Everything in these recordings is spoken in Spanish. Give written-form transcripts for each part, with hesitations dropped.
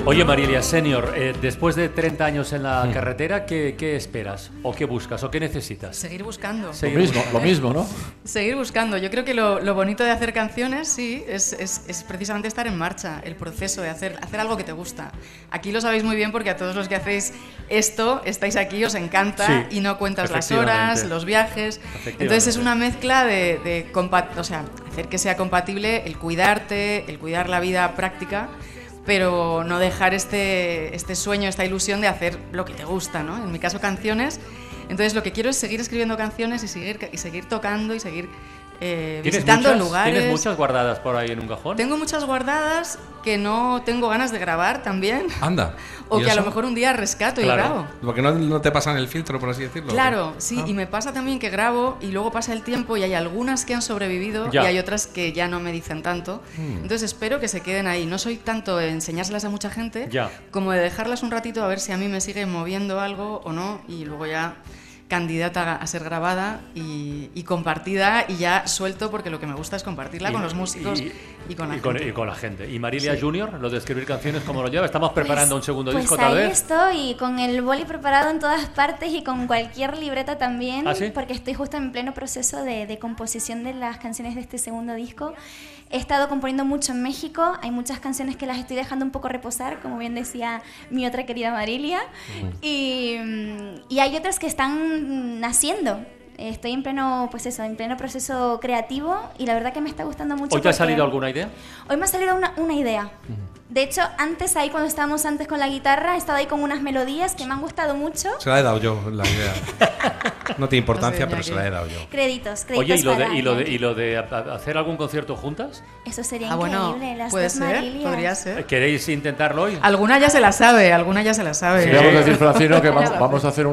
Oye, Marilia Senior, después de 30 años en la carretera, ¿qué esperas? ¿O qué buscas? ¿O qué necesitas? Seguir buscando. Lo mismo, ¿no? Seguir buscando. Yo creo que lo bonito de hacer canciones, sí, es precisamente estar en marcha, el proceso de hacer algo que te gusta. Aquí lo sabéis muy bien porque a todos los que hacéis esto, estáis aquí, os encanta y no cuentas las horas, los viajes. Entonces es una mezcla de hacer que sea compatible el cuidarte, el cuidar la vida práctica, pero no dejar este sueño, esta ilusión de hacer lo que te gusta, ¿no? En mi caso, canciones. Entonces lo que quiero es seguir escribiendo canciones y seguir tocando y seguir visitando lugares. ¿Tienes muchas guardadas por ahí en un cajón? Tengo muchas guardadas que no tengo ganas de grabar también. Anda. O que a lo mejor un día rescato y grabo. Porque no te pasan el filtro, por así decirlo. Claro, sí, y me pasa también que grabo y luego pasa el tiempo y hay algunas que han sobrevivido y hay otras que ya no me dicen tanto. Entonces espero que se queden ahí. No soy tanto de enseñárselas a mucha gente como de dejarlas un ratito a ver si a mí me sigue moviendo algo o no, y luego ya candidata a ser grabada y compartida, y ya suelto, porque lo que me gusta es compartirla con los músicos y con la gente. Y Marilia Junior, lo de escribir canciones, ¿cómo lo lleva? Estamos preparando un segundo disco, tal vez. Pues ahí estoy, con el boli preparado en todas partes y con cualquier libreta también, porque estoy justo en pleno proceso de composición de las canciones de este segundo disco. He estado componiendo mucho en México, hay muchas canciones que las estoy dejando un poco reposar, como bien decía mi otra querida Marilia, y hay otras que están naciendo. Estoy en pleno proceso creativo y la verdad que me está gustando mucho. ¿Hoy te ha salido alguna idea? Hoy me ha salido una idea. De hecho, ahí cuando estábamos antes con la guitarra, he estado ahí con unas melodías que me han gustado mucho. Se la he dado yo, la idea. No tiene importancia, pero se la he dado yo. Créditos. Oye, ¿y lo de hacer algún concierto juntas? Eso sería increíble. Bueno, las puede dos ser, Marilias. podría ser. ¿Queréis intentarlo hoy? Alguna ya se la sabe. Queríamos decir, Francino, que vamos a hacer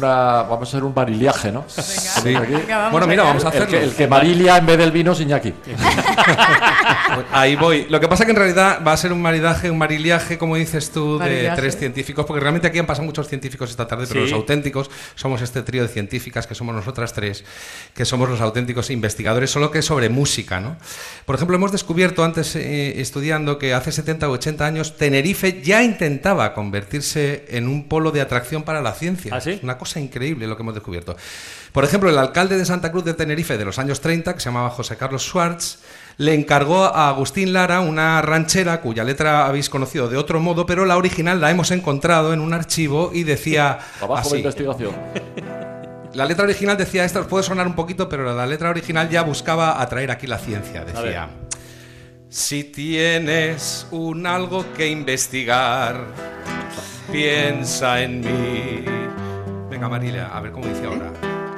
un mariliaje, ¿no? Sí. Venga, bueno, mira, vamos a hacerlo. El que Marilia en vez del vino es Iñaki. Ahí voy. Lo que pasa que en realidad va a ser un mariliaje, como dices tú, de tres científicos, porque realmente aquí han pasado muchos científicos esta tarde, pero los auténticos somos este trío de científicas que somos nosotras tres, que somos los auténticos investigadores, solo que sobre música, ¿no? Por ejemplo, hemos descubierto antes, estudiando, que hace 70 o 80 años Tenerife ya intentaba convertirse en un polo de atracción para la ciencia. ¿Ah, sí? Es una cosa increíble lo que hemos descubierto. Por ejemplo, el alcalde de Santa Cruz de Tenerife de los años 30, que se llamaba José Carlos Schwartz, le encargó a Agustín Lara una ranchera cuya letra habéis conocido de otro modo, pero la original la hemos encontrado en un archivo y decía Trabajo de investigación. La letra original decía, esto os puede sonar un poquito, pero la letra original ya buscaba atraer aquí la ciencia. Decía: si tienes un algo que investigar, piensa en mí. Venga, Marilia, a ver cómo dice ahora.